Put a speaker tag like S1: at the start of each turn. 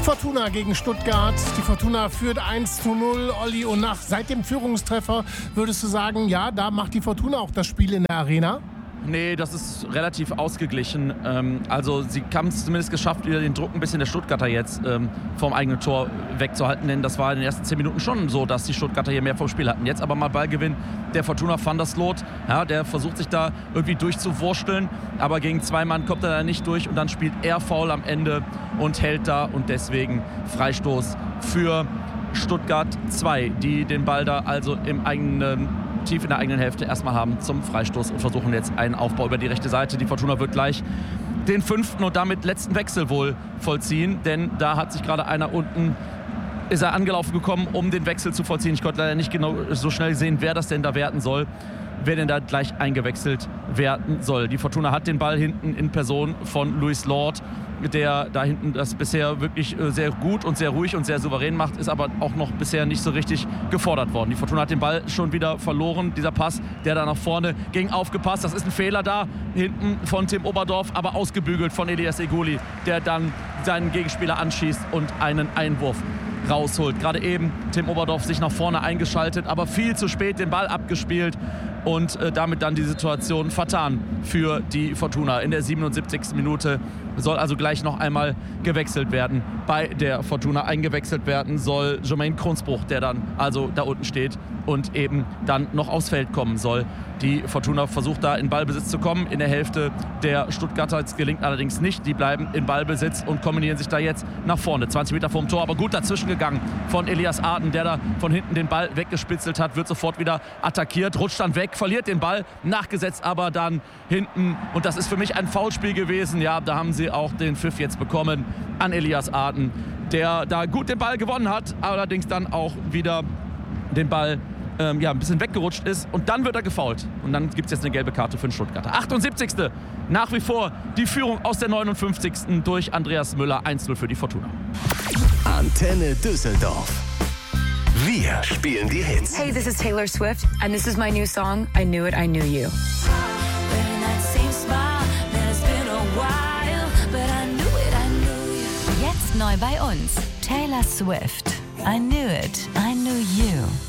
S1: Fortuna gegen Stuttgart. Die Fortuna führt 1:0. Olli, und seit dem Führungstreffer würdest du sagen, ja, da macht die Fortuna auch das Spiel in der Arena?
S2: Nee, das ist relativ ausgeglichen. Also sie haben es zumindest geschafft, wieder den Druck ein bisschen der Stuttgarter jetzt vom eigenen Tor wegzuhalten. Denn das war in den ersten 10 Minuten schon so, dass die Stuttgarter hier mehr vom Spiel hatten. Jetzt aber mal Ballgewinn der Fortuna van der Sloot. Ja, der versucht sich da irgendwie durchzuwursteln. Aber gegen 2 Mann kommt er da nicht durch. Und dann spielt er Foul am Ende und hält da. Und deswegen Freistoß für Stuttgart 2, die den Ball da also tief in der eigenen Hälfte erstmal haben zum Freistoß und versuchen jetzt einen Aufbau über die rechte Seite. Die Fortuna wird gleich den 5. und damit letzten Wechsel wohl vollziehen, denn da hat sich gerade einer unten, ist er angelaufen gekommen, um den Wechsel zu vollziehen. Ich konnte leider nicht genau so schnell sehen, wer das denn da werten soll, wer denn da gleich eingewechselt werden soll. Die Fortuna hat den Ball hinten in Person von Louis Lord, der da hinten das bisher wirklich sehr gut und sehr ruhig und sehr souverän macht, ist aber auch noch bisher nicht so richtig gefordert worden. Die Fortuna hat den Ball schon wieder verloren. Dieser Pass, der da nach vorne ging, aufgepasst. Das ist ein Fehler da hinten von Tim Oberdorf, aber ausgebügelt von Elias Eguli, der dann seinen Gegenspieler anschießt und einen Einwurf rausholt. Gerade eben Tim Oberdorf sich nach vorne eingeschaltet, aber viel zu spät den Ball abgespielt und damit dann die Situation vertan für die Fortuna. In der 77. Minute soll also gleich noch einmal gewechselt werden. Bei der Fortuna eingewechselt werden soll Jermaine Krunsbruch, der dann also da unten steht und eben dann noch aufs Feld kommen soll. Die Fortuna versucht da in Ballbesitz zu kommen. In der Hälfte der Stuttgarter, das gelingt allerdings nicht. Die bleiben in Ballbesitz und kombinieren sich da jetzt nach vorne. 20 Meter vorm Tor, aber gut dazwischen gegangen von Elias Arden, der da von hinten den Ball weggespitzelt hat, wird sofort wieder attackiert, rutscht dann weg, verliert den Ball, nachgesetzt aber dann hinten. Und das ist für mich ein Foulspiel gewesen. Ja, da haben sie auch den Pfiff jetzt bekommen an Elias Arden, der da gut den Ball gewonnen hat, allerdings dann auch wieder den Ball ein bisschen weggerutscht ist und dann wird er gefoult. Und dann gibt es jetzt eine gelbe Karte für den Stuttgarter. 78. Nach wie vor die Führung aus der 59. durch Andreas Müller. 1:0 für die Fortuna.
S3: Antenne Düsseldorf. Wir spielen die Hits.
S4: Hey, this is Taylor Swift and this is my new song, I Knew It, I Knew You.
S5: Jetzt neu bei uns. Taylor Swift. I Knew It, I Knew You.